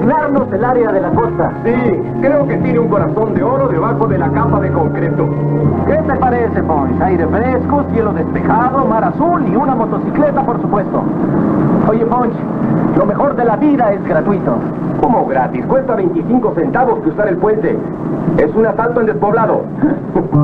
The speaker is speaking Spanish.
iluminarnos el área de la costa. Sí, creo que tiene un corazón de oro debajo de la capa de concreto. ¿Qué te parece, Ponch? Aire fresco, cielo despejado, mar azul y una motocicleta, por supuesto. Oye, Ponch, lo mejor de la vida es gratuito. ¿Cómo gratis? Cuesta 25 centavos cruzar el puente. Es un asalto en despoblado.